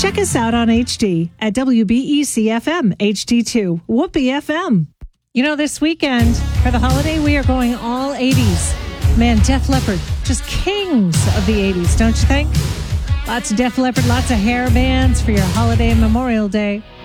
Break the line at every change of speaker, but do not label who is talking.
Check us out on HD at WBEC-FM, HD2, Whoopee FM. You know, this weekend, for the holiday, we are going all 80s. Man, Def Leppard, just kings of the 80s, don't you think? Lots of Def Leppard, lots of hair bands for your holiday and Memorial Day.